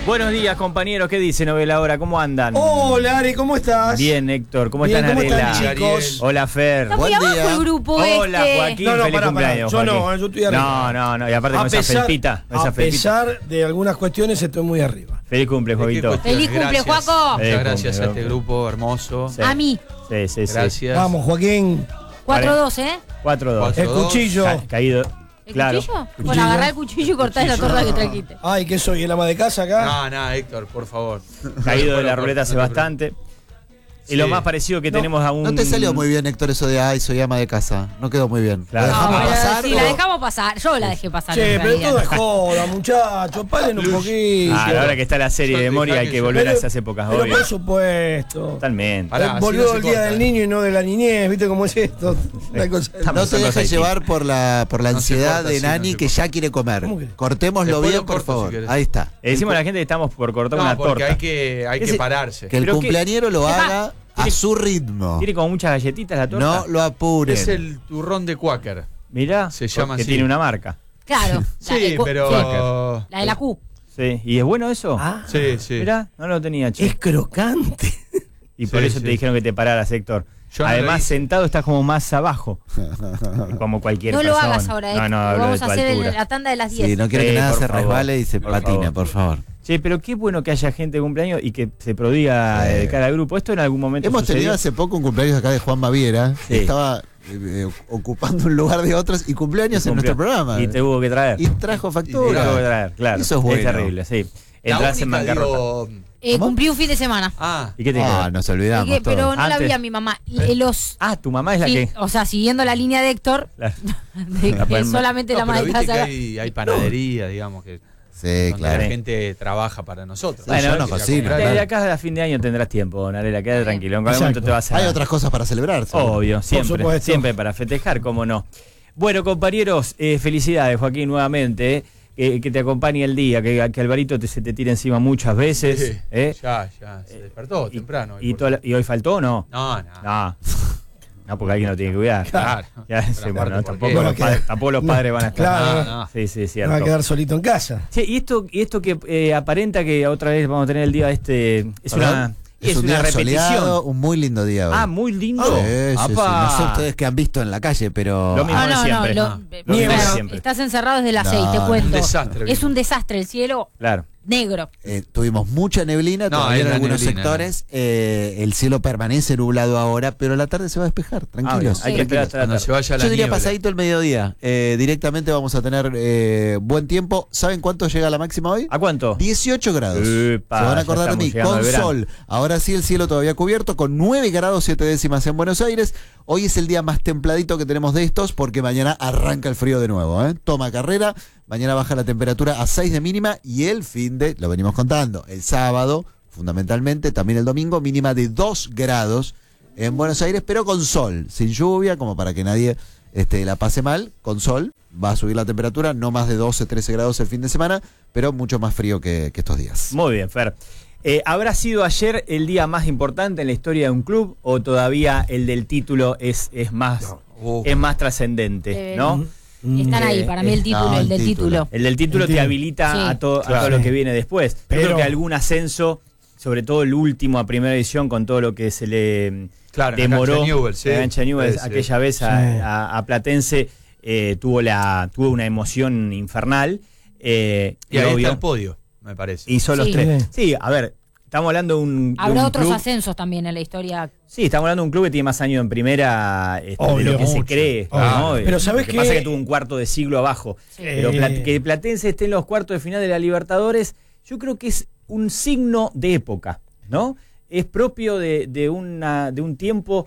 Buenos días, compañeros. ¿Qué dice Novela ahora? ¿Cómo andan? Hola, Ari, ¿cómo estás? Bien, Héctor. ¿Cómo Bien, están, ¿cómo Arela? están, chicos? Hola, Fer. Está muy abajo el grupo Hola, este. Joaquín. No, Feliz pará, cumpleaños, yo Joaquín. no, yo estoy arriba. No. Y aparte con esa felpita. A pesar de algunas cuestiones, estoy muy arriba. Feliz cumple, Joaquito. Feliz cumple, Joaco. Feliz Muchas gracias cumple, a este grupo hermoso. Sí. A mí. Sí. Gracias. Vamos, Joaquín. 4-2, ¿eh? 4-2. El cuchillo. Caído. ¿El Claro. cuchillo? Bueno, agarrá el cuchillo y cortá la torta que trajiste. Ay, ¿qué soy? ¿El ama de casa acá? No, Héctor, por favor. Caído de la Por ruleta hace favor, bastante. Y Sí. lo más parecido que tenemos a un... No te salió muy bien, Héctor, eso de ay, soy ama de casa. No quedó muy bien. Claro. ¿Lo No, dejamos pero pasar? si la dejamos pasar. Yo la dejé pasar. Che, en pero realidad. todo es joda, muchachos. Paren un poquito. Ahora que está la serie de Yo te Moria hay dejé que que volver a Pero- esas épocas, Pero obvio. por supuesto. Totalmente. Pará, así Volvió no se el día corta, del niño y no de la niñez. ¿Viste cómo es esto? Una cosa- Estamos- No te dejes Haití. llevar por la No se ansiedad corta de así, Nani no se que corta. ya quiere comer. ¿Cómo que? Cortémoslo Después bien, lo por corto, favor. si querés. Ahí está. Decimos a la gente que estamos por cortar No, una porque torta. hay que Ese- pararse. Que el Pero cumpleañero lo haga a su ritmo. Tiene como muchas galletitas la torta. No lo apuren. Es el turrón de Quaker. Mirá, Se llama que así. tiene una marca. Claro. Sí, pero. La de la Q. Sí. ¿Y es bueno eso? Ah, Sí. Mirá, no lo tenía, che. es crocante. Y por Sí, eso sí. te dijeron que te pararas, Héctor. Yo no lo Además, hice. sentado estás como más abajo. Como cualquier No lo persona. hagas ahora, No, hablo vamos de a tu hacer altura. la tanda de las 10. Sí, no quiero Sí, que nada por se favor. resbale y se Por patine, favor. por favor. Che, pero qué bueno que haya gente de cumpleaños y que se prodiga Sí. de cara al grupo. Esto en algún momento Hemos sucedió. tenido hace poco un cumpleaños acá de Juan Baviera. Sí. Que estaba ocupando un lugar de otros y cumpleaños en nuestro programa. Y te hubo que traer. Y trajo Y factura. tuvo que traer, claro. Eso es bueno. terrible, sí. La Entras en única, bancarrota. digo, Cumplí un fin de semana. ¿Y qué te Ah, queda? nos olvidamos. Pero todos. no la Antes. vi a mi mamá. Tu mamá es la Sí, que... o sea, siguiendo la línea de Héctor, Claro. de La que palma. solamente no, la pero madre viste que casa. hay panadería, digamos, que Sí, donde claro. la gente trabaja para nosotros. Sí, yo no Que cocino, comprar- De acá a fin de año tendrás tiempo, Narela, quédate tranquilo. En algún Exacto. momento te vas a... Hay otras cosas para celebrar. seguro. Obvio, siempre, supuesto. siempre para festejar, cómo no. Bueno, compañeros, felicidades, Joaquín, nuevamente. Que te acompañe el día, que Alvarito se te tire encima muchas veces. Sí, ¿eh? Ya, se despertó temprano. Y hoy faltó o no? No. No, porque alguien lo tiene que cuidar. Claro. Ya, sí, Pero bueno, aparte, tampoco, ¿por los qué? padres, tampoco los padres van a estar. Claro. No. Sí, Me cierto. va a quedar solito en casa. Che, y esto que aparenta que otra vez vamos a tener el día este. Es ¿Perdón? es un una día repetición. soleado, un muy lindo día hoy. Muy lindo. Sí, sí, sí. Apa. No sé ustedes qué han visto en la calle, pero Lo mismo. No, de no, siempre. no. Lo mismo de Pero siempre. estás encerrado desde las No, 6, te un cuento. un desastre, Es vino. un desastre, el cielo Claro. negro. tuvimos mucha neblina No, todavía es en la algunos neblina, sectores. El cielo permanece nublado ahora, pero la tarde se va a despejar. Tranquilos. bien. Hay que esperar hasta la Cuando tarde. se vaya la Yo diría niebla. pasadito el mediodía. Directamente vamos a tener buen tiempo. ¿Saben cuánto llega la máxima hoy? ¿A cuánto? 18 grados. Epa, Se van a ya acordar de estamos mí. llegando Con al verano. sol. Ahora sí el cielo todavía cubierto, con 9 grados 7 décimas en Buenos Aires. Hoy es el día más templadito que tenemos de estos, porque mañana arranca el frío de nuevo. Toma carrera. Mañana baja la temperatura a 6 de mínima y el fin de, lo venimos contando, el sábado, fundamentalmente, también el domingo, mínima de 2 grados en Buenos Aires, pero con sol, sin lluvia, como para que nadie la pase mal, con sol. Va a subir la temperatura, no más de 12, 13 grados el fin de semana, pero mucho más frío que estos días. Muy bien, Fer. ¿Habrá sido ayer el día más importante en la historia de un club o todavía el del título es más trascendente, ¿no? Están ahí, para mí el título, No, el del título. El del título te habilita Sí. a todo Claro. lo que viene después. Yo Pero- creo que algún ascenso, sobre todo el último a primera edición, con todo lo que se le Claro, en la demoró cancha de Newell's, sí. en la cancha de Newell's, Sí, sí. aquella vez a Platense, tuvo una emoción infernal. Y ahí está obvio, el podio, me parece. hizo los Sí. tres. Sí, a ver, estamos hablando de un Habrá un otros club. ascensos también en la historia. Sí, estamos hablando de un club que tiene más años en primera de Obvio, lo que se mucho. cree. Obvio. ¿no? Pero ¿sabés Lo que qué? pasa es que tuvo un cuarto de siglo abajo. Sí. Pero que Platense esté en los cuartos de final de la Libertadores, yo creo que es un signo de época, ¿no? Es propio de un tiempo.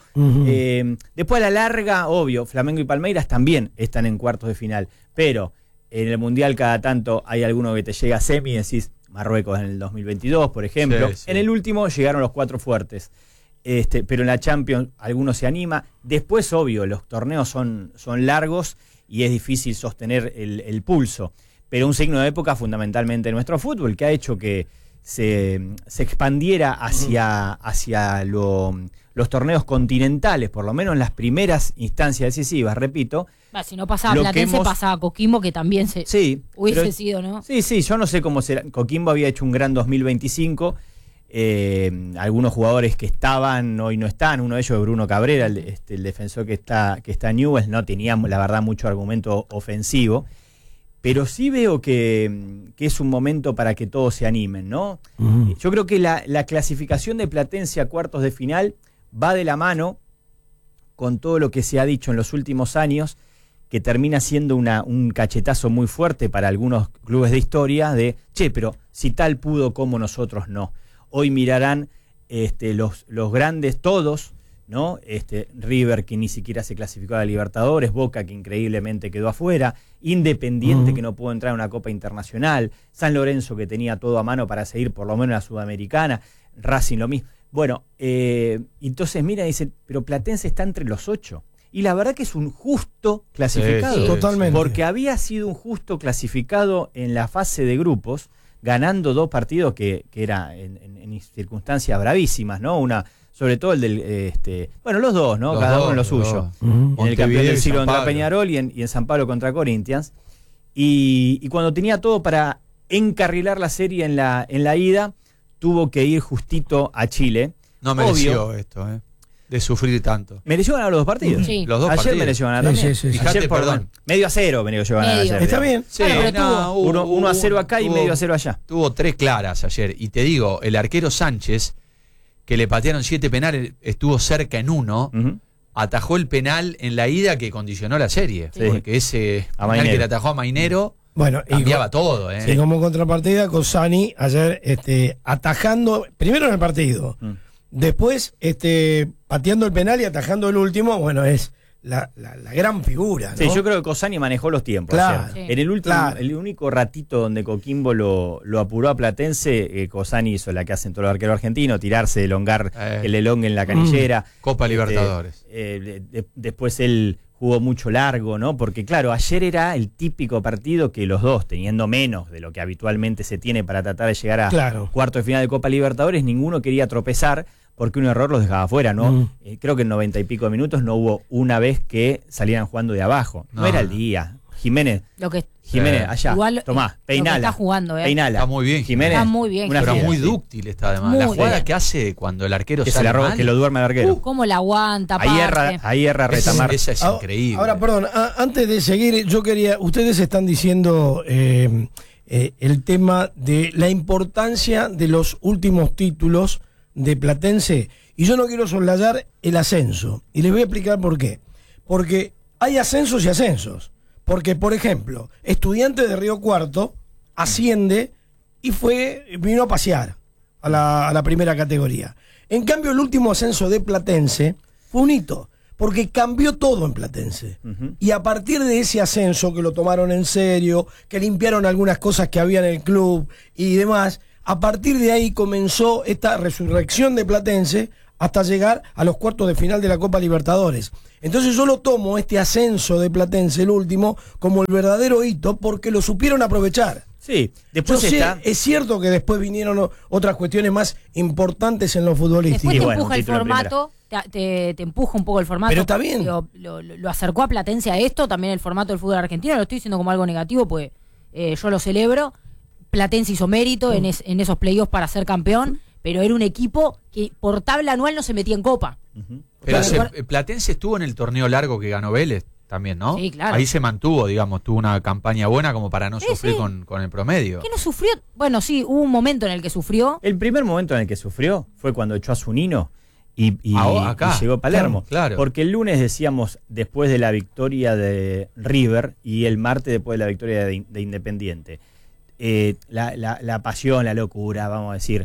Después a la larga, obvio, Flamengo y Palmeiras también están en cuartos de final. Pero en el Mundial cada tanto hay alguno que te llega a semi y decís, Marruecos en el 2022, por ejemplo. Sí, sí. En el último llegaron los cuatro fuertes. Pero en la Champions alguno se anima. Después, obvio, los torneos son largos y es difícil sostener el pulso. Pero un signo de época fundamentalmente en nuestro fútbol, que ha hecho que se expandiera hacia lo los torneos continentales, por lo menos en las primeras instancias decisivas, repito. Si no pasaba Lo que Platense, hemos- pasaba Coquimbo, que también hubiese pero- sido, ¿no? Sí, yo no sé cómo será. Coquimbo había hecho un gran 2025. Algunos jugadores que estaban hoy no están. Uno de ellos es Bruno Cabrera, el defensor que está en Newell's, no tenía, la verdad, mucho argumento ofensivo. Pero sí veo que es un momento para que todos se animen, ¿no? Yo creo que la clasificación de Platense a cuartos de final va de la mano con todo lo que se ha dicho en los últimos años, que termina siendo un cachetazo muy fuerte para algunos clubes de historia de, pero si tal pudo, ¿cómo nosotros no? Hoy mirarán los grandes todos, ¿no? River, que ni siquiera se clasificó a la Libertadores, Boca, que increíblemente quedó afuera, Independiente, que no pudo entrar a una Copa Internacional, San Lorenzo, que tenía todo a mano para seguir por lo menos en la Sudamericana, Racing lo mismo. Bueno, entonces mira, dice, pero Platense está entre los 8. Y la verdad que es un justo clasificado. Sí, totalmente. Porque había sido un justo clasificado en la fase de grupos, ganando 2 partidos que era en circunstancias bravísimas, ¿no? Sobre todo el del, los dos, ¿no? Los Cada dos, uno en lo los suyo. dos. En el campeón del y siglo San contra Pablo. Peñarol y en San Pablo contra Corinthians. Y cuando tenía todo para encarrilar la serie en la ida, tuvo que ir justito a Chile. No mereció esto, de sufrir tanto. ¿Mereció ganar los 2 partidos? Sí. Los 2 Ayer partidos. mereció ganar Sí, también. sí, sí, sí. Ayer Fíjate, perdón. medio a 0 mereció ganar Medio. ayer. Está bien. Sí, Bueno, pero no, 1-0 acá y tuvo- medio a 0 allá. Tuvo 3 claras ayer. Y te digo, el arquero Sánchez, que le patearon 7 penales, estuvo cerca en 1, Ujú. atajó el penal en la ida que condicionó la serie. Sí. Porque ese A penal Mainero. que le atajó a Mainero Bueno, cambiaba todo. y como contrapartida, Cossani ayer atajando, primero en el partido, después pateando el penal y atajando el último, bueno, es la gran figura, ¿no? Sí, yo creo que Cossani manejó los tiempos. Claro. ayer. Sí. En el último, Claro. el único ratito donde Coquimbo lo apuró a Platense, Cossani hizo la que hacen todos los arqueros argentinos, tirarse, elongar el elongue en la canillera. Copa Libertadores. Después él jugó mucho largo, ¿no? Porque claro, ayer era el típico partido que los dos, teniendo menos de lo que habitualmente se tiene para tratar de llegar a Claro. cuarto de final de Copa Libertadores, ninguno quería tropezar porque un error los dejaba fuera, ¿no? Creo que en 90 y pico de minutos no hubo una vez que salieran jugando de abajo. No, No, era el no. día. Jiménez, Lo que allá, Igual, tomá, lo que peinala. está jugando, Peinala. Está muy bien, Jiménez. Está muy bien, una Pero fiera, muy sí. dúctil está además. Muy La jugada bien. que hace cuando el arquero Que se sale la roba, mal, que lo duerme al arquero. cómo la aguanta, ahí aparte. erra Retamar. esa es Ah, increíble. Ahora, perdón, antes de seguir, ustedes están diciendo el tema de la importancia de los últimos títulos de Platense, y yo no quiero soslayar el ascenso, y les voy a explicar por qué. Porque hay ascensos y ascensos. Porque, por ejemplo, Estudiantes de Río Cuarto asciende y vino a pasear a la primera categoría. En cambio, el último ascenso de Platense fue un hito, porque cambió todo en Platense. Y a partir de ese ascenso, que lo tomaron en serio, que limpiaron algunas cosas que había en el club y demás, a partir de ahí comenzó esta resurrección de Platense hasta llegar a los cuartos de final de la Copa Libertadores. Entonces yo lo tomo, este ascenso de Platense, el último, como el verdadero hito, porque lo supieron aprovechar. Sí, Yo después sé, está. es cierto que después vinieron otras cuestiones más importantes en lo futbolístico. Después Y te bueno, empuja el título en formato, te empuja un poco el formato. Pero está bien. Lo acercó a Platense a esto, también el formato del fútbol argentino. Lo estoy diciendo como algo negativo, pues yo lo celebro. Platense hizo mérito en esos playoffs para ser campeón, pero era un equipo que por tabla anual no se metía en Copa. Pero Claro. Platense estuvo en el torneo largo que ganó Vélez también, ¿no? Sí, claro. Ahí se mantuvo, digamos, tuvo una campaña buena como para no sufrir sí. con el promedio. ¿Qué no sufrió? Bueno, sí, hubo un momento en el que sufrió. El primer momento en el que sufrió fue cuando echó a Zunino y Acá. llegó a Palermo. Claro. Porque el lunes decíamos después de la victoria de River y el martes después de la victoria de Independiente. La pasión, la locura, vamos a decir,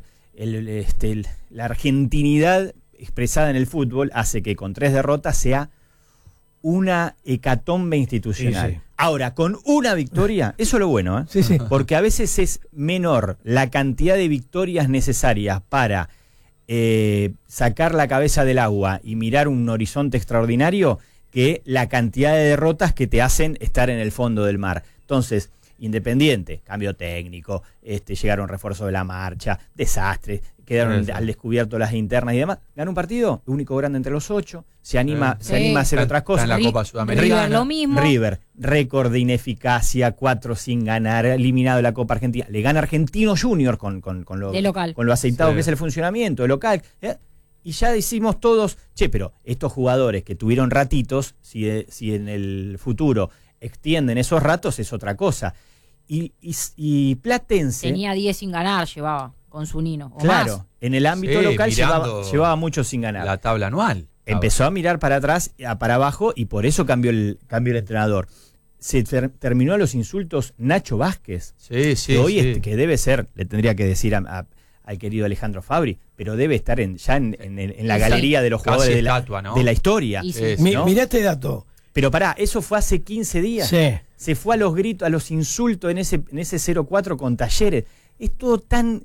la argentinidad expresada en el fútbol hace que con 3 derrotas sea una hecatombe institucional. Sí, sí. Ahora, con una victoria, eso es lo bueno, ¿eh? Sí, sí. Porque a veces es menor la cantidad de victorias necesarias para sacar la cabeza del agua y mirar un horizonte extraordinario que la cantidad de derrotas que te hacen estar en el fondo del mar. Entonces, Independiente, cambio técnico, llegaron refuerzos de la marcha, desastre, quedaron al descubierto las internas y demás. Ganó un partido, único grande entre los 8, se anima a hacer otras cosas. Está en la Copa Sudamericana. River lo mismo. River, récord de ineficacia, 4 sin ganar, eliminado de la Copa Argentina. Le gana Argentino Junior con De local. lo aceitado Sí. que es el funcionamiento, de local. Y ya decimos todos, pero estos jugadores que tuvieron ratitos, si en el futuro extienden esos ratos, es otra cosa. Y Platense... Tenía 10 sin ganar, llevaba con su Nino. O claro, más. en el ámbito Sí, local mirando llevaba mucho sin ganar. La tabla anual. Empezó a mirar para atrás, para abajo, y por eso cambió el entrenador. Se terminó a los insultos Nacho Vázquez, Sí, sí. que hoy sí. que debe ser, le tendría que decir al querido Alejandro Fabri, pero debe estar ya en la Sí, galería de los casi jugadores estatua, ¿no? de la historia. Y sí. ¿no? Mirá este dato. Pero pará, eso fue hace 15 días. Sí. Se fue a los gritos, a los insultos en ese 0-4 con Talleres. Es todo tan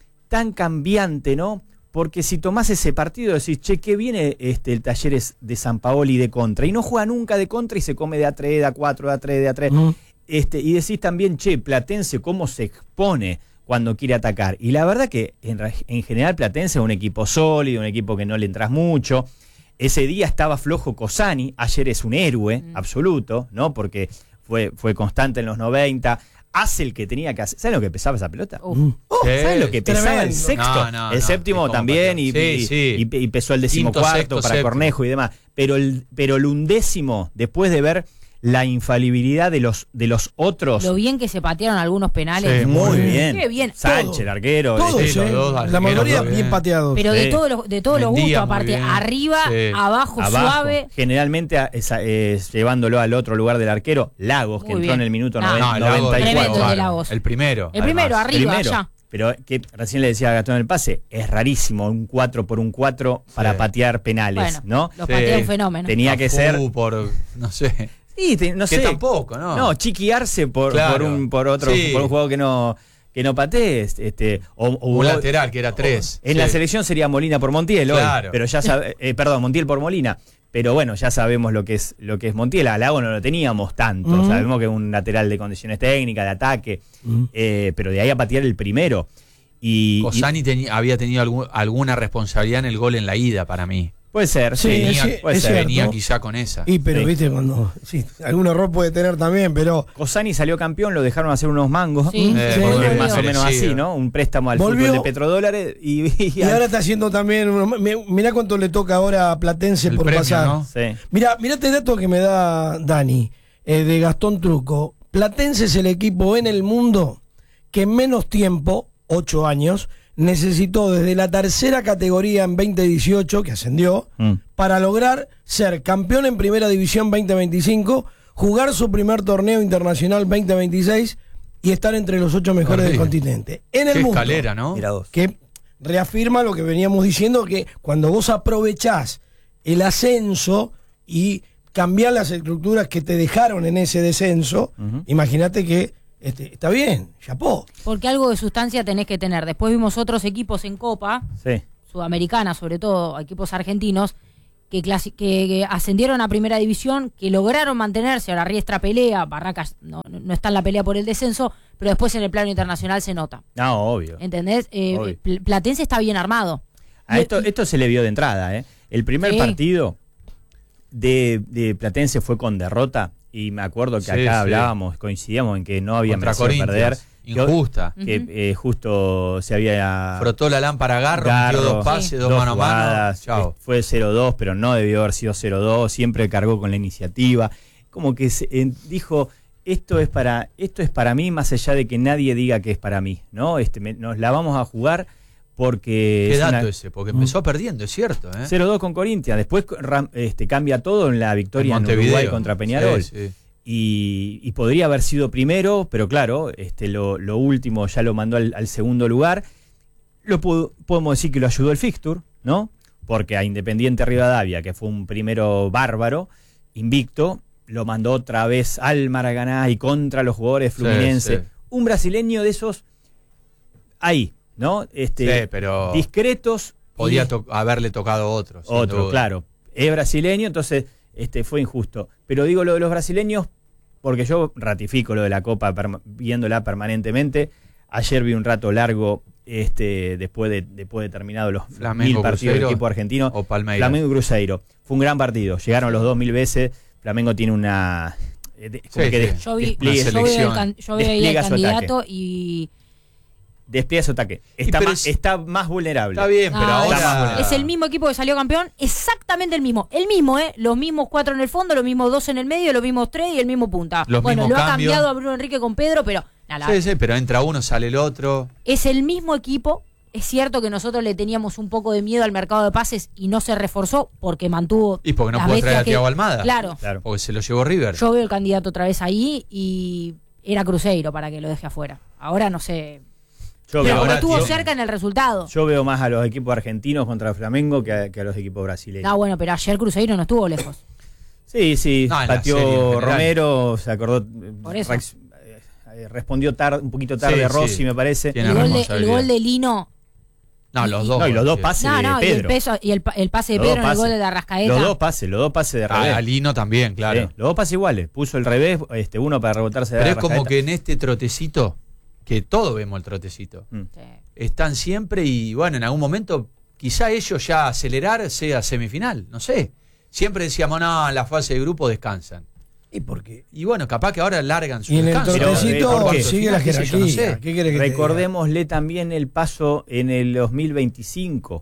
cambiante, ¿no? Porque si tomás ese partido decís, que viene el Talleres de San Paoli de contra, y no juega nunca de contra y se come de A3, de A4, de A3, de A3. Y decís también, Platense, cómo se expone cuando quiere atacar. Y la verdad que en general Platense es un equipo sólido, un equipo que no le entras mucho. Ese día estaba flojo Cosani, ayer es un héroe absoluto, ¿no? Porque fue constante en los 90, hace el que tenía que hacer. ¿Sabes lo que pesaba esa pelota? ¿Sabes lo que pesaba el tremendo. sexto? El séptimo también, y pesó el decimocuarto Quinto, para sexto, Cornejo y demás. Pero el undécimo, después de ver la infalibilidad de los otros. Lo bien que se patearon algunos penales. Sí, muy bien. Qué bien. Sánchez, el arquero. Todos, Sí, los dos la arqueros mayoría muy bien bien. pateados. Pero Sí. de todos los Mendía gustos, muy aparte, bien. arriba, Sí. abajo, suave. Generalmente llevándolo al otro lugar del arquero, Lagos, que Muy entró bien. en el minuto No, No, el Lago, 94. Tremendo el de bárbaro. Lagos. El primero. El primero, además. arriba, Primero, allá. pero que recién le decía a Gastón el pase, es rarísimo un 4 por un 4 para Sí. patear penales, Bueno, ¿no? los Sí. patea un fenómeno. Tenía que ser... Por, no sé. Sí, no Que sé. tampoco, ¿no? No, chiquiarse por Claro. un Sí. juego que no patee. O Un lateral que era 3. En la selección sería Molina por Montiel hoy, Claro. pero ya perdón, Montiel por Molina. Pero bueno, ya sabemos lo que es Montiel. A Lago no lo teníamos tanto. Sabemos que es un lateral de condiciones técnicas, de ataque, pero de ahí a patear el primero. Cosani había tenido alguna responsabilidad en el gol en la ida para mí. Puede ser, Sí, puede es ser. cierto. Venía quizá con esa. Pero Sí. viste, cuando. Sí, algún error puede tener también, pero. Cosani salió campeón, lo dejaron hacer unos mangos. Sí, Sí, volvió. Es más o menos merecido. así, ¿no? Un préstamo al Volvió. fútbol de petrodólares Y ahora está haciendo también. Mirá cuánto le toca ahora a Platense El por premio, pasar. ¿no? Sí. Mirá este dato que me da Dani, de Gastón Truco. Platense es el equipo en el mundo que en menos tiempo, 8 años, necesitó desde la tercera categoría en 2018, que ascendió, para lograr ser campeón en Primera División 2025, jugar su primer torneo internacional 2026 y estar entre los 8 mejores del Terrible. continente. En el Qué mundo. escalera, ¿no? Mirá vos. Que reafirma lo que veníamos diciendo, que cuando vos aprovechás el ascenso y cambiás las estructuras que te dejaron en ese descenso, imagínate que está bien, chapó. Porque algo de sustancia tenés que tener. Después vimos otros equipos en Copa, Sí. Sudamericana, sobre todo equipos argentinos, que ascendieron a Primera División, que lograron mantenerse. Ahora Riestra pelea, Barracas no está en la pelea por el descenso, pero después en el plano internacional se nota. No, obvio. ¿Entendés? Obvio. Platense está bien armado. A esto se le vio de entrada, ¿eh? El primer Sí. partido de Platense fue con derrota, y me acuerdo que Sí, acá sí. hablábamos, coincidíamos en que no había Contra merecido Corinthians. perder. Injusta. Que justo se había... Frotó la lámpara Garro, metió 2 pases, Sí. 2 mano a mano. jugadas, Chao. fue 0-2, pero no debió haber sido 0-2, siempre cargó con la iniciativa. Como que dijo, esto es para mí, más allá de que nadie diga que es para mí, ¿no? Nos la vamos a jugar porque... Qué es dato una- ese, porque empezó perdiendo, es cierto. 0-2 con Corinthians, después cambia todo en la victoria en Montevideo. Uruguay contra Peñarol. Sí, sí. Y podría haber sido primero, pero claro, lo último ya lo mandó al segundo lugar. Podemos decir que lo ayudó el fixture, ¿no? Porque a Independiente Rivadavia, que fue un primero bárbaro, invicto, lo mandó otra vez al Maracaná y contra los jugadores fluminenses. sí. Un brasileño de esos ahí, ¿no? Sí, pero Discretos. podía y- haberle tocado otro. sin otro, duda. claro. Es brasileño, entonces fue injusto. Pero digo, lo de los brasileños, porque yo ratifico lo de la Copa viéndola permanentemente. Ayer vi un rato largo después de terminado los Flamengo, 1000 partidos del Cruzeiro equipo argentino. o Palmeiras. Flamengo y Cruzeiro. Fue un gran partido. Llegaron los dos 1000 veces. Flamengo tiene una... Sí, sí. Yo vi, Despliegue yo su vi selección. yo vi ahí Despliega al su candidato y despliega su ataque. pero Está más vulnerable. Está bien, pero Ah, ahora... es el mismo equipo que salió campeón, exactamente el mismo, los mismos 4 en el fondo, los mismos 2 en el medio, los mismos 3 y el mismo punta. Los Bueno, mismos lo ha cambios. cambiado a Bruno Enrique con Pedro, pero nada, Sí, pero entra uno, sale el otro. es el mismo equipo. Es cierto que nosotros le teníamos un poco de miedo al mercado de pases y no se reforzó porque mantuvo. Y porque no las puede traer a bestias que- Thiago Almada. Claro. Claro. Porque se lo llevó River. Yo veo el candidato otra vez ahí y era Cruzeiro para que lo deje afuera. Ahora no sé. Yo Pero veo, ahora estuvo tiene- cerca en el resultado. yo veo más a los equipos argentinos contra el Flamengo que a los equipos brasileños. No, bueno, pero ayer Cruzeiro no estuvo lejos. Sí, No, en la pateó serie en general. Romero, se acordó, Por eso. respondió un poquito tarde Sí, Rossi, sí. me parece. Tiene El gol, el responsabilidad. gol de Lino. No, los dos. No, y los dos sí. pases No, de no, Pedro. y el pase de Los Pedro dos en el gol pases. de Arrascaeta. Los dos pases de revés. A Lino también, claro. Sí, los dos pases iguales. Puso el revés, uno para rebotarse de Pero es como Arrascaeta. que en este trotecito, que todos vemos el trotecito, Mm. Sí. están siempre y bueno, en algún momento quizá ellos ya acelerar sea semifinal, no sé. Siempre decíamos, no, en la fase de grupo descansan. ¿Y por qué? Y bueno, capaz que ahora largan su Y en el descanso. tornecito ¿por qué? sigue la Qué sé yo, jerarquía. no sé. ¿Qué querés que te diga? Recordémosle también el paso en el 2025.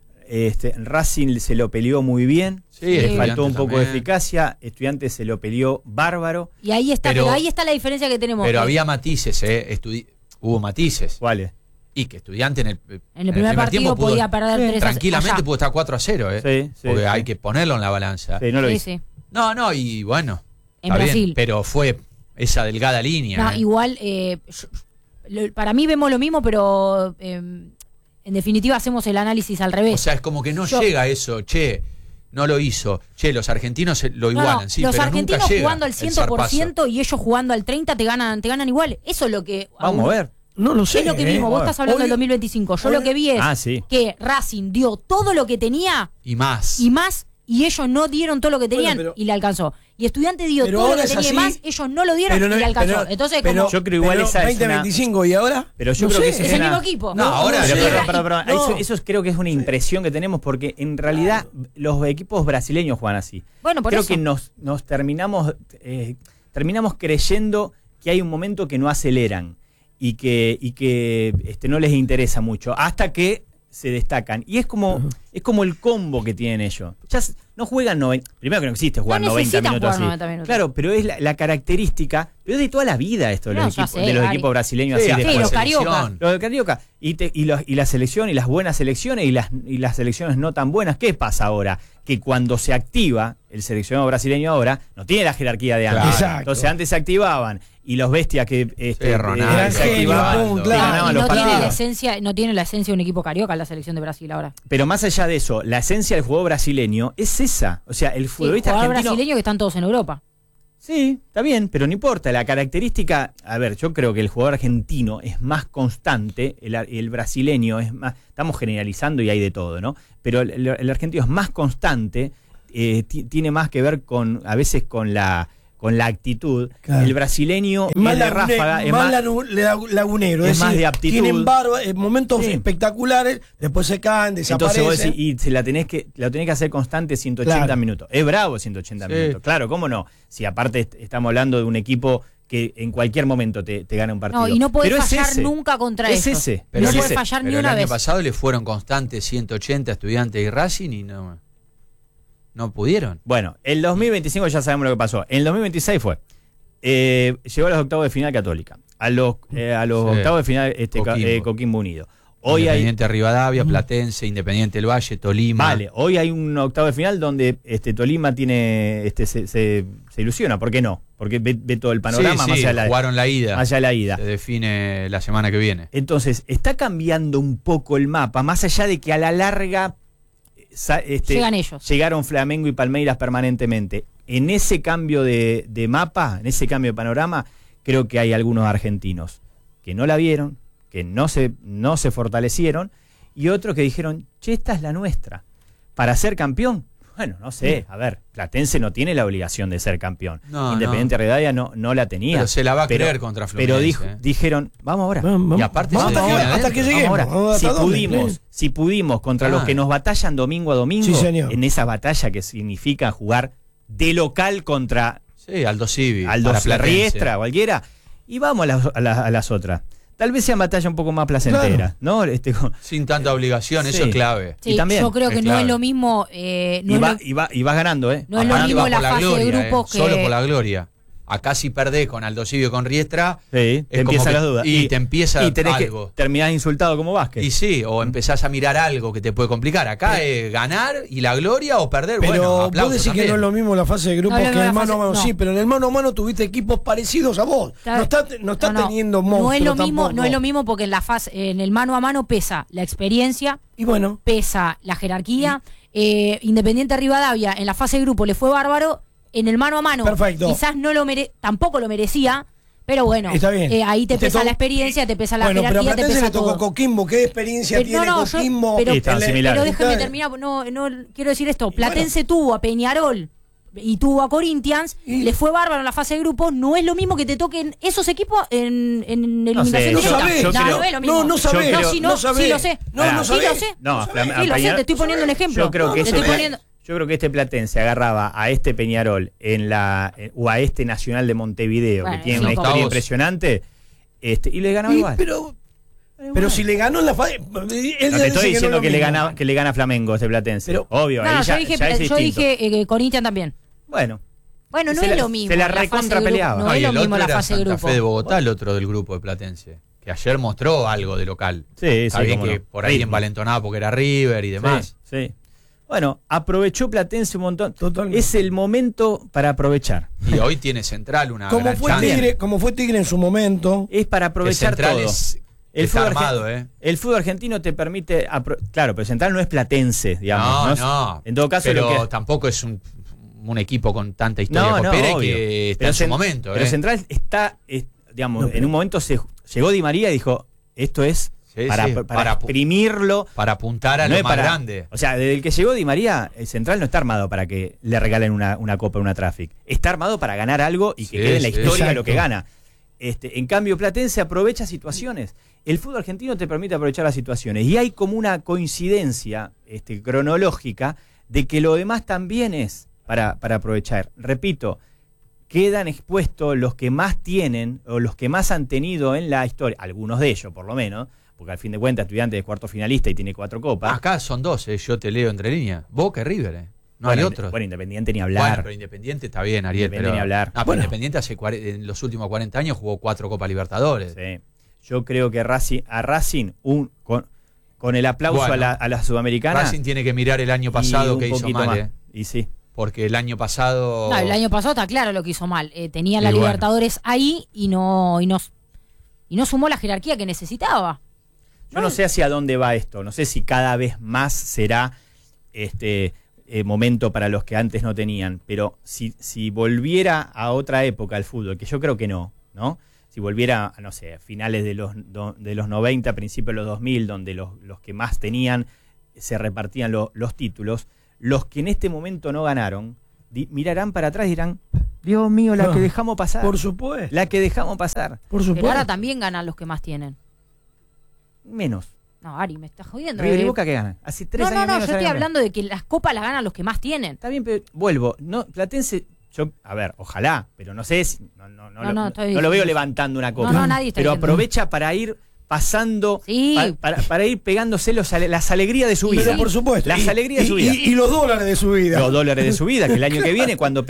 Racing se lo peleó muy bien. Sí, Le Estudiantes faltó un poco de también. eficacia. Estudiantes se lo peleó bárbaro. Y ahí está, Pero- pero ahí está la diferencia que tenemos. Pero había matices, hubo matices. ¿Cuáles? Y que Estudiante en el primer partido tiempo pudo- podía perder 3 tranquilamente allá. pudo estar 4-0, Sí, sí, porque sí. hay que ponerlo en la balanza. Sí, no lo Sí, hizo. sí. No, y bueno, En está bien, Brasil. pero fue esa delgada línea. No, igual, para mí vemos lo mismo, pero en definitiva hacemos el análisis al revés. O sea, es como que no Yo- llega eso, no lo hizo. Los argentinos lo No, igualan, no, sí, los pero argentinos nunca llega jugando al el 100% y ellos jugando al 30% te ganan igual. Eso es lo que... Vamos a ver. No lo sé. Es lo que vimos, vos estás hablando Hoy- del 2025. Yo hoy- lo que vi es Ah, sí. que Racing dio todo lo que tenía Y más. y más, y ellos no dieron todo lo que tenían Bueno, pero- y le alcanzó. Y Estudiantes dio Pero todo lo ahora que es tenía y así, más, ellos no lo dieron pero no- y le alcanzó. pero- Entonces, pero- como Yo creo igual esa es 2025 y ahora. Pero yo No creo que sé, esa es el una- mismo equipo. No, ahora Pero, sí. perdón. No. Eso creo que es una impresión que tenemos porque en realidad los equipos brasileños juegan así. Bueno, por creo eso. que nos terminamos creyendo que hay un momento que no aceleran y que no les interesa mucho hasta que se destacan. Y es como el combo que tienen ellos. Ya no juegan 90. Primero que no existe jugar No 90 necesitan minutos jugar así. 90 minutos. Claro, pero es la característica, pero es de toda la vida esto de No, los ya equipos, sé, de los Gary. equipos brasileños Sí, así Sí, de los fuerza. Carioca. Lo de Carioca y la selección y las buenas selecciones y las selecciones no tan buenas. ¿Qué pasa ahora? Que cuando se activa el seleccionado brasileño ahora no tiene la jerarquía de antes. Claro. Exacto. Entonces antes se activaban y los bestias que Ronaldo. Eran se genios, activaban, pum, te claro. ganaban Y los no tiene, partidos. no tiene la esencia de un equipo carioca la selección de Brasil ahora. Pero más allá de eso, la esencia del juego brasileño es esa. O sea, el Sí, futbolista jugador argentino. brasileño que están todos en Europa. Sí, está bien, pero no importa. La característica, a ver, yo creo que el jugador argentino es más constante, el brasileño es más, estamos generalizando y hay de todo, ¿no? Pero el argentino es más constante, tiene más que ver a veces con la actitud. Claro. El brasileño Más, es de ráfaga, es más más, lagunero, es es más decir, de aptitud. Tienen momentos Sí. espectaculares, después se caen, entonces vos desaparecen. decís, y lo tenés que hacer constante 180 Claro. minutos. Es bravo 180 Sí. minutos. Claro, ¿cómo no? Si aparte estamos hablando de un equipo que en cualquier momento te gana un partido. No, y no podés Pero es fallar ese. nunca contra Es ellos. ese. Pero no es podés ese. fallar ni Pero el una año vez. pasado le fueron constantes 180 a Estudiantes y Racing y no pudieron. Bueno, el 2025 ya sabemos lo que pasó. En el 2026 fue. Llegó a los octavos de final Católica. A los Sí. octavos de final Coquimbo. Coquimbo Unido. Hoy hay. Independiente Rivadavia, Platense, Independiente del Valle, Tolima. Vale, hoy hay un octavo de final donde Tolima tiene se ilusiona. ¿Por qué no? Porque ve todo el panorama Sí, más allá de la, jugaron la ida. más allá de la ida. Se define la semana que viene. Entonces, está cambiando un poco el mapa, más allá de que a la larga Llegan ellos. llegaron Flamengo y Palmeiras permanentemente. En ese cambio de mapa, en ese cambio de panorama, creo que hay algunos argentinos que no la vieron, que no se fortalecieron, y otros que dijeron, che, esta es la nuestra. Para ser campeón, Bueno, no sé, a ver, Platense no tiene la obligación de ser campeón. No, Independiente Rivadavia no la tenía. Pero se la va a creer contra Fluminense. Pero dijeron, vamos ahora. Y aparte vamos se define hasta que lleguemos. Vamos ahora. ¿Hasta dónde? Si pudimos contra los que nos batallan domingo a domingo, Sí, señor. en esa batalla que significa jugar de local contra Sí, Aldo Civi. Aldo para Platense. Riestra, cualquiera, y vamos a las otras. Tal vez sean batallas un poco más placenteras, ¿no? Sin tanta obligación, Sí. eso es clave. Sí, Y también yo creo que es no clave. es lo mismo. y vas ganando, ¿eh? No es lo Aparte mismo va la por fase de gloria, grupos que. solo por la gloria. Acá si perdés con Aldo Civi o con Riestra, Sí, es te como empiezan que- las dudas. y te empieza y tenés algo. que terminás insultado como Vázquez. Y sí, o empezás a mirar algo que te puede complicar. Acá es ganar y la gloria o perder. Pero bueno, vos aplausos decís que también. no es lo mismo la fase de grupos No es lo que el mismo la mano a fase- mano. no. Sí, pero en el mano a mano tuviste equipos parecidos a vos. Claro. No está teniendo monstruos No es lo mismo, tampoco. no es lo mismo porque en el mano a mano pesa la experiencia, Y bueno, pesa la jerarquía. Independiente Rivadavia en la fase de grupo le fue bárbaro. En el mano a mano Perfecto. quizás tampoco lo merecía, pero bueno, está bien. ahí te pesa tocó- la experiencia, te pesa la bueno, pero a jerarquía, te Platense pesa le tocó todo. Coquimbo. ¿Qué experiencia Pero, tiene yo- Coquimbo? pero, Sí, estaban similares. pero déjeme Está- terminar, no quiero decir esto. Platense tuvo a Peñarol y tuvo a Corinthians, Y- le fue bárbaro en la fase de grupo, no es lo mismo que te toquen esos equipos en eliminación No directa. sabés. yo No, creo- no es lo mismo. No sabés. No, sí, no, No sabés. sí lo sé. No, no sí lo sabés. sé. No, Sí lo sé, te estoy poniendo un ejemplo. Yo creo que Te ese estoy poniendo- Yo creo que este Platense agarraba a este Peñarol o a este Nacional de Montevideo, Bueno, que tiene sí, una historia octavos. impresionante, y le ganaba Y- igual. pero si le ganó en la fase. No te estoy diciendo que le gana a Flamengo este Platense. Pero- Obvio, No, ahí yo ya dije, es yo distinto. dije Corinthians también. Bueno, Bueno, no Se es la- lo mismo. se la fase de recontra grupo. peleaba. No y es lo el mismo otro la era fase de Santa grupo. Fe de Bogotá, el otro del grupo de Platense, que ayer mostró algo de local. sí, Está bien cómo que no. por ahí Ritmo. envalentonado porque era River y demás. Sí, sí. Bueno, aprovechó Platense un montón. Totalmente. Es el momento para aprovechar. Y hoy tiene Central una Como gran fue, chance. como fue Tigre en su momento. Es para Que aprovechar Central todo. está fútbol armado, el fútbol argentino te permite. Claro, pero Central no es Platense, digamos. No. En todo caso, pero lo que. tampoco es un equipo con tanta historia copera y obvio. que está Pero en su Cent- momento. Pero Central está, digamos, No, pero- en un momento llegó Di María y dijo, esto es Sí, para sí, para exprimirlo. para apuntar a No lo es más para- grande. O sea, desde el que llegó Di María, el Central no está armado para que le regalen una copa, una Traffic. Está armado para ganar algo y que Sí, quede en la sí. historia lo Exacto. que gana. En cambio, Platense aprovecha situaciones. El fútbol argentino te permite aprovechar las situaciones. Y hay como una coincidencia cronológica de que lo demás también es para aprovechar. Repito, quedan expuestos los que más tienen o los que más han tenido en la historia, algunos de ellos por lo menos, porque al fin de cuentas Estudiantes es cuarto finalista y tiene 4 copas. Acá son dos, yo te leo entre líneas. Boca y River, No Bueno, hay otros. Bueno, Independiente ni Bueno, hablar. pero Independiente está bien, Ariel. Independiente Pero, ni hablar. pero Bueno. Independiente en los últimos 40 años jugó 4 Copas Libertadores. Sí. Yo creo que a Racing con el aplauso Bueno, a la Sudamericana. Racing tiene que mirar el año y pasado un que hizo poquito mal, más. Y sí. Porque el año pasado. No, el año pasado está claro lo que hizo mal. Tenía la Y bueno. Libertadores ahí y no sumó la jerarquía que necesitaba. Yo no sé hacia dónde va esto. No sé si cada vez más será momento para los que antes no tenían. Pero si volviera a otra época el fútbol, que yo creo que no, ¿no? Si volviera, no sé, a finales de los 90, principios de los 2000, donde los que más tenían se repartían los títulos, los que en este momento no ganaron, mirarán para atrás y dirán, Dios mío, la que dejamos pasar. Por supuesto. La que dejamos pasar. Por Pero supuesto. ahora también ganan los que más tienen. Menos. No, Ari, me estás jodiendo. River y Boca que ganan. Hace 3 años No, menos yo estoy ganan. hablando de que las copas las ganan los que más tienen. Está bien, pero vuelvo. No, Platense, a ver, ojalá, pero no sé si. No lo veo levantando una copa. No, nadie está pero diciendo. aprovecha para ir pasando, Sí. para ir pegándose las alegrías de su vida. Pero por supuesto. Las alegrías de su vida. Y los dólares de su vida. Los dólares de su vida, que el año que viene, cuando